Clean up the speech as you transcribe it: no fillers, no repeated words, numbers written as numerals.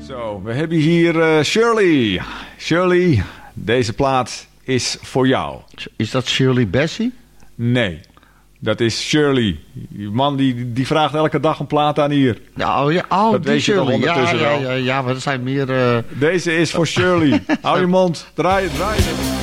Zo, we hebben hier Shirley. Shirley, deze plaat is voor jou. Is dat Shirley Bassey? Nee, dat is Shirley. Die man die vraagt elke dag een plaat aan hier. Ja, dat die weet je Shirley. ondertussen wel. Ja, maar er zijn meer... Deze is voor Shirley. Hou je mond, draai het.